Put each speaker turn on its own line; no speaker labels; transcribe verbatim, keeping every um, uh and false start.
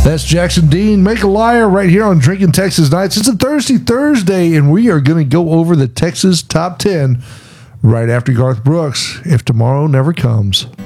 That's Jackson Dean, Make a Liar, right here on Drinking Texas Nights. It's a Thirsty Thursday, and we are going to go over the Texas top ten right after Garth Brooks, If Tomorrow Never Comes.